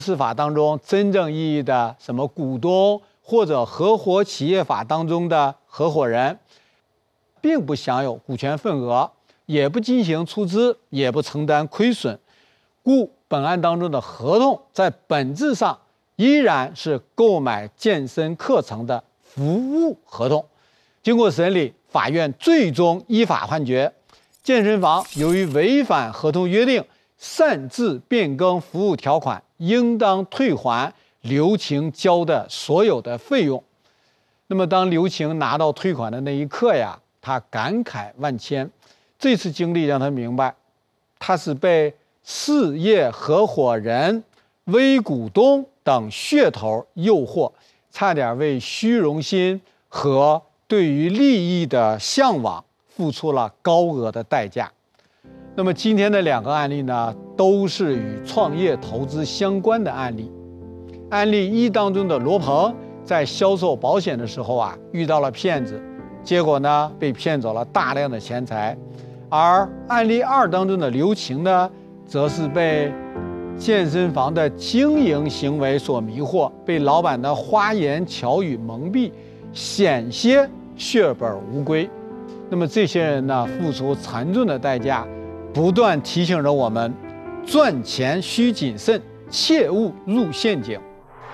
司法当中真正意义的什么股东或者合伙企业法当中的合伙人，并不享有股权份额，也不进行出资，也不承担亏损，故本案当中的合同在本质上依然是购买健身课程的服务合同。经过审理，法院最终依法判决，健身房由于违反合同约定，擅自变更服务条款，应当退还刘晴交的所有的费用。那么当刘晴拿到退款的那一刻呀，他感慨万千。这次经历让他明白，他是被事业合伙人、微股东等噱头诱惑，差点为虚荣心和对于利益的向往付出了高额的代价。那么今天的2个案例呢，都是与创业投资相关的案例。案例1当中的罗鹏在销售保险的时候啊，遇到了骗子，结果呢被骗走了大量的钱财。而案例2当中的刘晴呢，则是被健身房的经营行为所迷惑，被老板的花言巧语蒙蔽，险些血本无归。那么这些人呢，付出惨重的代价，不断提醒着我们，赚钱需谨慎，切勿入陷阱。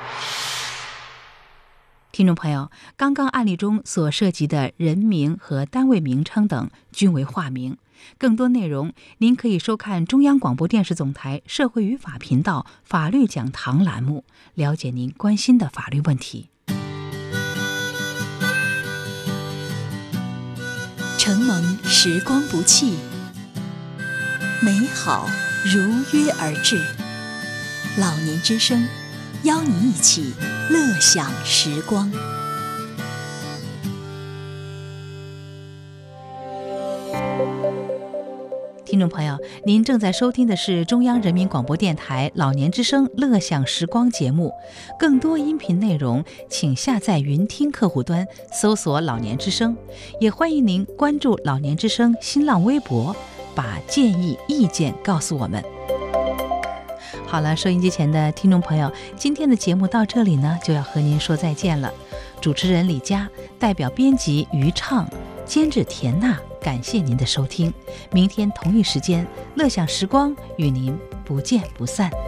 听众朋友，刚刚案例中所涉及的人名和单位名称等均为化名。更多内容您可以收看中央广播电视总台社会与法频道法律讲堂栏目，了解您关心的法律问题。 承蒙时光不弃，美好如约而至。老年之声邀您一起乐享时光。 听众朋友，您正在收听的是中央人民广播电台老年之声乐享时光节目。更多音频内容请下载云听客户端搜索老年之声，也欢迎您关注老年之声新浪微博，把建议意见告诉我们。好了，收音机前的听众朋友，今天的节目到这里呢，就要和您说再见了。主持人李佳，代表编辑于畅，监制田娜，感谢您的收听。明天同一时间，乐享时光与您不见不散。